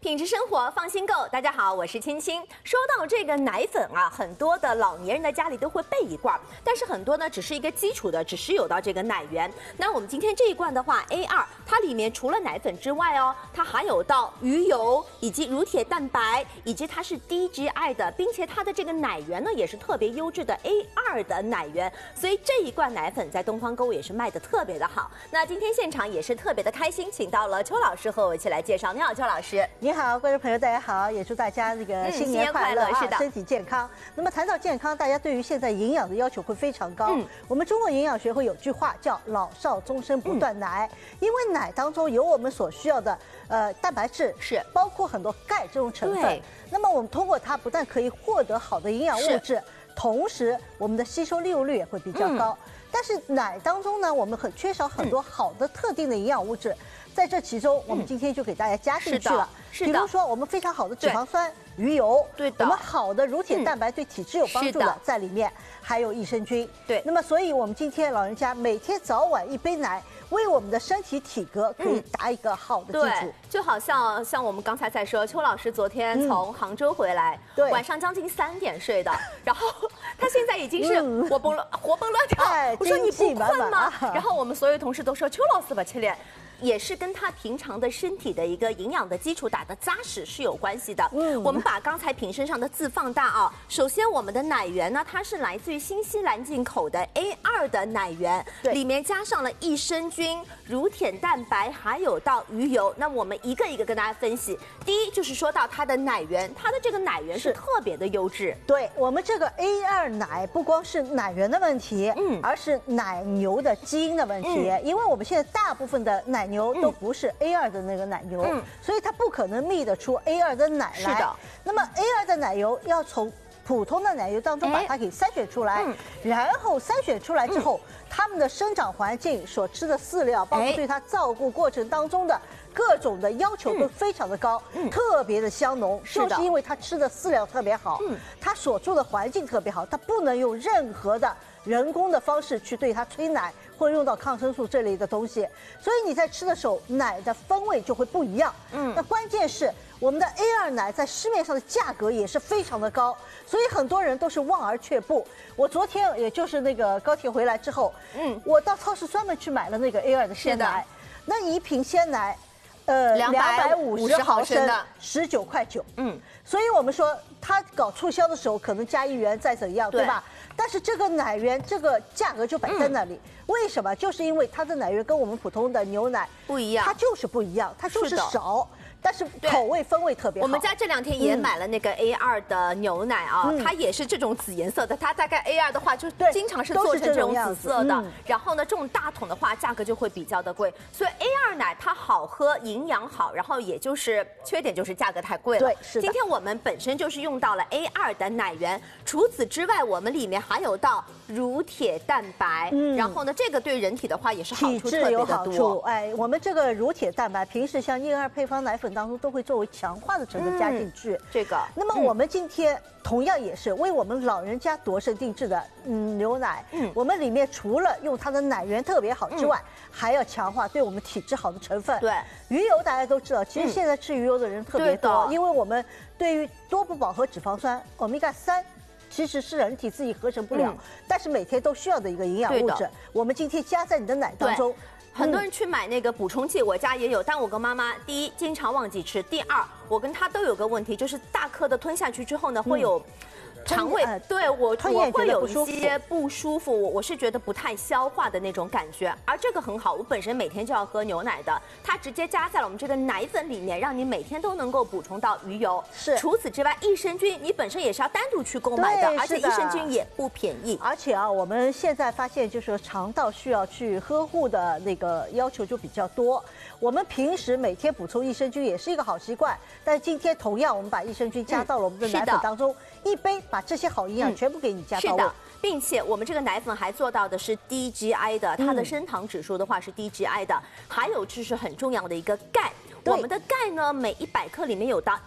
品质生活，放心购。大家好，我是青青。说到这个奶粉啊，很多的老年人的家里都会备一罐，但是很多呢只是一个基础的，只是有到这个奶源。那我们今天这一罐的话 ，A2，它里面除了奶粉之外哦，它还有到鱼油以及乳铁蛋白，以及它是低 GI 的，并且它的这个奶源呢也是特别优质的 A2的奶源，所以这一罐奶粉在东方购物也是卖的特别的好。那今天现场也是特别的开心，请到了邱老师和我一起来介绍。你好，邱老师。 你好，观众朋友，大家好，也祝大家这个新年快乐是的， 身体健康。那么谈到健康，大家对于现在营养的要求会非常高。我们中国营养学会有句话叫"老少终身不断奶"，因为奶当中有我们所需要的蛋白质， 是包括很多钙这种成分。那么我们通过它不但可以获得好的营养物质，同时我们的吸收利用率也会比较高。但是奶当中呢，我们缺少很多好的特定的营养物质。在这其中，我们今天就给大家加进去了。比如说，我们非常好的脂肪酸、鱼油，我们好的乳铁蛋白对体质有帮助的在里面，还有益生菌。 对， 那么所以我们今天老人家每天早晚一杯奶，为我们的身体体格可以打一个好的基础。 就好像我们刚才在说，邱老师昨天从杭州回来，晚上将近3点睡的，然后他现在已经是活蹦乱跳。我说你不困吗？然后我们所有同事都说邱老师吧，切脸。也是跟他平常的身体的一个营养的基础打得扎实是有关系的。我们把刚才瓶身上的字放大啊。首先，我们的奶源呢，它是来自于新西兰进口的 A2的奶源，里面加上了益生菌、乳铁蛋白，还有到鱼油。那我们一个一个跟大家分析。第一就是说到它的奶源，它的这个奶源是特别的优质。 对我们这个 A2奶不光是奶源的问题，而是奶牛的基因的问题。因为我们现在大部分的奶牛都不是 A2的那个奶牛，所以它不可能泌得出 A2的奶来。是的。那么 A2的奶油要从普通的奶油当中把它给筛选出来，然后筛选出来之后，它们的生长环境所吃的饲料，包括对它照顾过程当中的各种的要求都非常的高，特别的香浓，就是因为它吃的饲料特别好，它所住的环境特别好，它不能用任何的人工的方式去对它催奶，或者用到抗生素这类的东西，所以你在吃的时候，奶的风味就会不一样。那关键是我们的 A2奶在市面上的价格也是非常的高，所以很多人都是望而却步。我昨天也就是那个高铁回来之后，我到超市专门去买了那个 A2的鲜奶，那一瓶鲜奶。250毫升的19.9块。所以我们说它搞促销的时候可能加1元再怎样，对吧？但是这个奶源这个价格就摆在那里，为什么？就是因为它的奶源跟我们普通的牛奶不一样， 它就是不一样，它就是少。但是口味风味特别好。 我们家这2天也买了那个 A2的牛奶啊，它也是这种紫颜色的。它大概 A2的话就经常是做成这种紫色的。然后呢，这种大桶的话价格就会比较的贵。所以 A2奶它好喝，营养好，然后也就是缺点就是价格太贵了。 对，是的。 今天我们本身就是用到了 A2的奶源，除此之外，我们里面还有到乳铁蛋白。然后呢，这个对人体的话也是好处特别的多。 哎，我们这个乳铁蛋白平时像婴儿配方奶粉当中都会作为强化的成分加进去。 这个， 那么我们今天同样也是为我们老人家度身定制的牛奶。我们里面除了用它的奶源特别好之外，还要强化对我们体质好的成分。 对， 鱼油大家都知道，其实现在吃鱼油的人特别多，因为我们对于多不饱和脂肪酸欧米伽3。其实是人体自己合成不了，但是每天都需要的一个营养物质。我们今天加在你的奶当中。 很多人去买那个补充剂，我家也有，但我跟妈妈，第一经常忘记吃，第二我跟她都有个问题，就是大颗的吞下去之后呢，会有肠胃，对我会有一些不舒服，我是觉得不太消化的那种感觉。而这个很好，我本身每天就要喝牛奶的，它直接加在了我们这个奶粉里面，让你每天都能够补充到鱼油。是，除此之外，益生菌你本身也是要单独去购买的，而且益生菌也不便宜。 而且啊，我们现在发现就是肠道需要去呵护的那个要求就比较多。我们平时每天补充益生菌也是一个好习惯，但是今天同样我们把益生菌加到了我们的奶粉当中，一杯把这些好营养全部给你加到位。 并且我们这个奶粉还做到的是低 GI 的，它的升糖指数的话是低 GI 的，还有就是很重要的一个钙。 我们的钙呢，每100克里面有到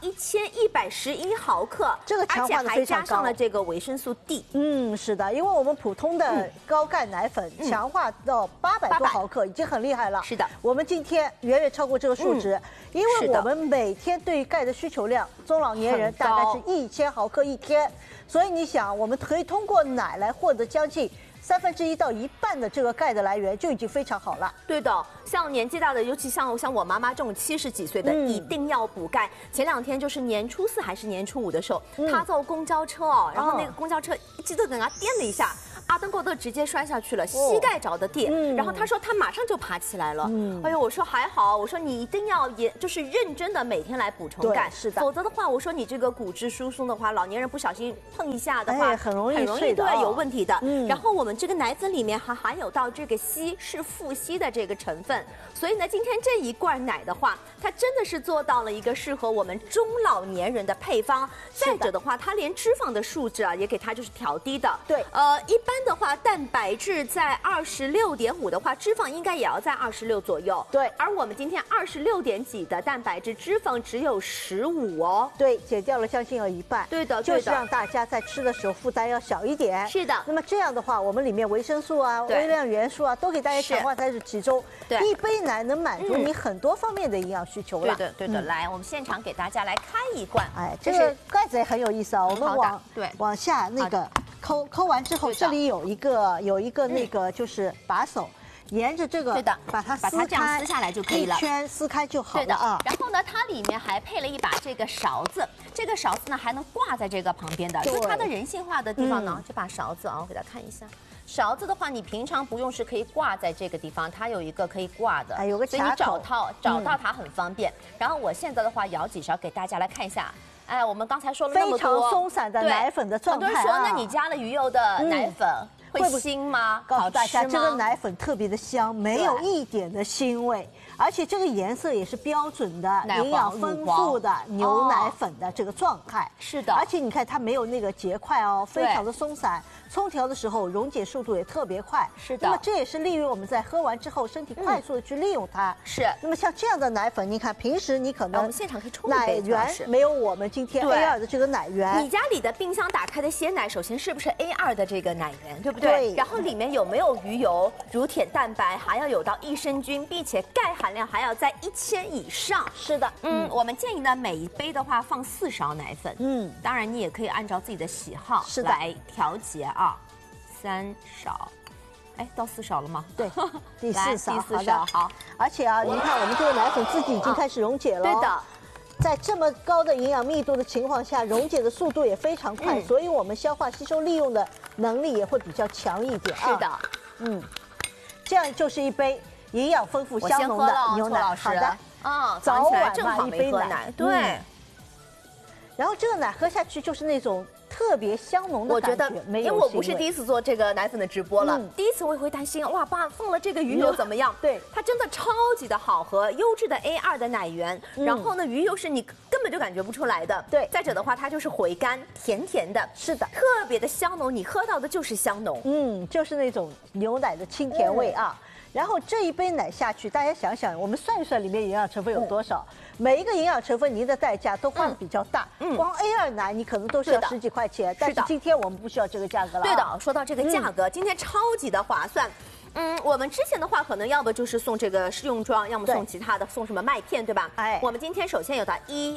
1111毫克， 这个强化的非常高， 而且还加上了这个维生素 D。 是的，因为我们普通的高钙奶粉强化到800多毫克已经很厉害了。 是的， 我们今天远远超过这个数值，因为我们每天对于钙的需求量，中老年人大概是1000毫克一天，所以你想，我们可以通过奶来获得将近1/3到1半的这个钙的来源，就已经非常好了。 对的，像年纪大的，尤其像我妈妈这种70几岁的，一定要补钙。前2天就是年初4还是年初5的时候，她坐公交车哦，然后那个公交车一记得给她颠了一下。阿登过都直接摔下去了，膝盖着的地。然后他说他马上就爬起来了。哎呦，我说还好，我说你一定要就是认真的每天来补充钙， 是的， 否则的话，我说你这个骨质疏松的话，老年人不小心碰一下的话， 很容易对有问题的。然后我们这个奶粉里面还含有到这个硒，是富硒的这个成分，所以呢，今天这一罐奶的话，它真的是做到了一个适合我们中老年人的配方。再者的话，它连脂肪的数值啊也给它就是调低的。 对， 一般的话，蛋白质在26.5的话，脂肪应该也要在26左右。 对， 而我们今天26点几的蛋白质，脂肪只有15哦。 对，减掉了将近有1半。 对的， 就是让大家在吃的时候负担要小一点。 是的。 那么这样的话，我们里面维生素啊、微量元素啊，都给大家强化在这其中。 对， 一杯奶能满足你很多方面的营养需求了。 对的，对的。来，我们现场给大家来开一罐。 哎，这个盖子也很有意思啊。我们往下那个抠完之后，这里有一个那个就是把手，沿着这个把它这样撕下来就可以了， 一圈撕开就好了啊。 然后呢，它里面还配了一把这个勺子，这个勺子呢还能挂在这个旁边的，就是它的人性化的地方呢。这把勺子啊，我给大家看一下。勺子的话，你平常不用是可以挂在这个地方，它有一个可以挂的， 有个卡口， 所以你找到它很方便。然后我现在的话舀几勺给大家来看一下。哎，我们刚才说了那么多， 非常松散的奶粉的状态。 很多人说，那你加了鱼油的奶粉会腥吗？ 告诉大家，这个奶粉特别的香，没有一点的腥味，而且这个颜色也是标准的营养丰富的牛奶粉的这个状态。 是的， 而且你看它没有那个结块哦，非常的松散。冲调的时候溶解速度也特别快， 是的。 那么这也是利于我们在喝完之后，身体快速的去利用它。 是。 那么像这样的奶粉，你看平时你可能我们现场可以冲一杯， 奶源没有我们今天 A2 的这个奶源。 你家里的冰箱打开的鲜奶，首先是不是 A2 的这个奶源，对不对？然后里面有没有鱼油、乳铁蛋白，还要有到益生菌，并且钙含量还要在1000以上。 是的。 我们建议呢，每一杯的话放4勺奶粉。当然你也可以按照自己的喜好来调节啊。3勺，哎，到4勺了吗？ 对，第4勺， 好。 而且啊，您看我们这个奶粉自己已经开始溶解了。 对的， 在这么高的营养密度的情况下，溶解的速度也非常快，所以我们消化吸收利用的能力也会比较强一点。 是的， 这样就是一杯营养丰富、香浓的牛奶。好的， 早晚正好一杯奶，对。 然后这个奶喝下去就是那种特别香浓的感觉， 因为我不是第一次做这个奶粉的直播了，第一次我也会担心，哇，爸放了这个鱼油怎么样？ 对， 它真的超级的好喝，优质的 A2 的奶源，然后呢，鱼油是你根本就感觉不出来的。 对， 再者的话，它就是回甘，甜甜的， 是的， 特别的香浓，你喝到的就是香浓， 就是那种牛奶的清甜味啊。然后这一杯奶下去，大家想想，我们算一算里面营养成分有多少？每一个营养成分，您的代价都花的比较大。光 A2 奶你可能都是要10几块钱，但是今天我们不需要这个价格了。 对的，说到这个价格，今天超级的划算。我们之前的话，可能要不就是送这个试用装，要么送其他的，送什么麦片，对吧？哎，我们今天首先有的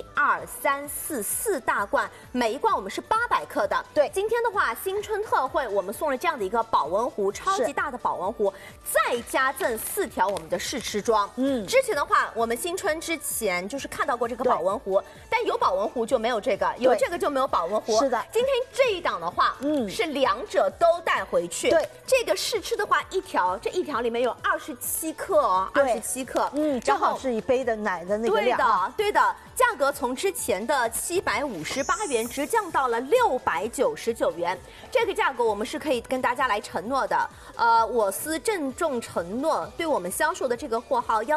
1、2、3、4大罐，每一罐我们是800克的。 对， 今天的话，新春特惠，我们送了这样的一个保温壶，超级大的保温壶，再加赠4条我们的试吃装。之前的话，我们新春之前就是看到过这个保温壶，但有保温壶就没有这个，有这个就没有保温壶。 是的， 今天这一档的话，是2者都带回去。 对， 这个试吃的话，这一条里面有27克哦，27克， 正好是一杯的奶的那个量。 对的，价格从之前的758元直降到了699元，这个价格我们是可以跟大家来承诺的。我司郑重承诺，对我们销售的这个货号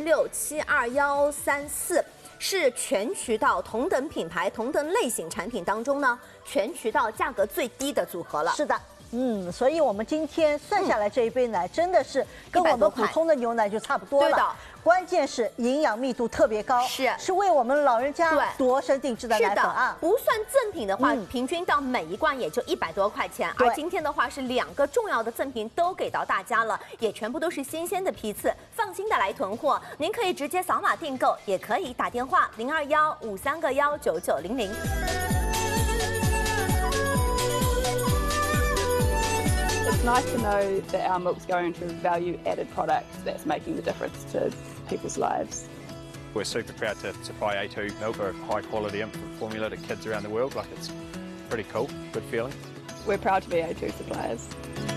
176721134。是全渠道同等品牌、同等类型产品当中呢，全渠道价格最低的组合了。 是的。 所以我们今天算下来这一杯奶真的是跟我们普通的牛奶就差不多了。 对的。 关键是营养密度特别高，是为我们老人家度身定制的奶粉啊。 不算赠品的话，平均到每一罐也就100多块钱。而今天的话是2个重要的赠品都给到大家了，也全部都是新鲜的批次，放心的来囤货。您可以直接扫码订购，也可以打电话021-531-9900。 It's nice to know that our milk's going to value-added products that's making the difference to people's lives. We're super proud to supply A2 milk, a high-quality infant formula to kids around the world. Like, it's pretty cool, good feeling. We're proud to be A2 suppliers.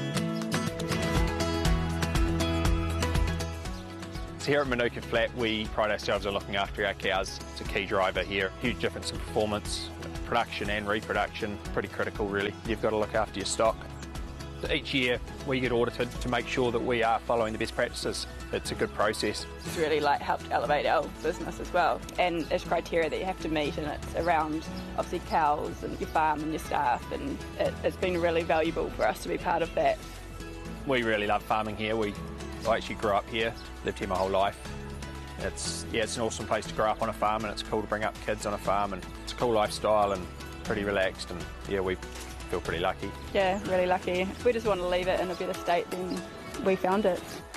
So here at Manuka Flat, we pride ourselves on looking after our cows. It's a key driver here. Huge difference in performance, production and reproduction. Pretty critical, really. You've got to look after your stock. Each year we get audited to make sure that we are following the best practices. It's a good process. It's really helped elevate our business as well, and there's criteria that you have to meet, and it's around obviously cows and your farm and your staff, and it's been really valuable for us to be part of that. We really love farming here. I actually grew up here, lived here my whole life. It's an awesome place to grow up on a farm, and it's cool to bring up kids on a farm, and it's a cool lifestyle and pretty relaxed, and we feel pretty lucky. Yeah, really lucky. We just want to leave it in a better state than we found it.